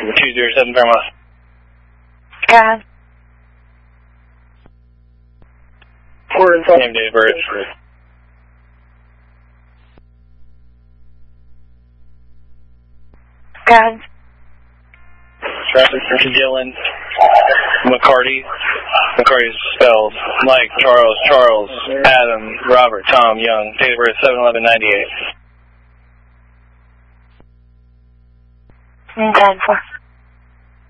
207 Fairmont. God. Name, date of birth. God. Traffic for Dylan McCarty. McCarty is spelled Mike, Charles, Adam, Robert, Tom, Young. Date of birth 7/11/98. 10-4.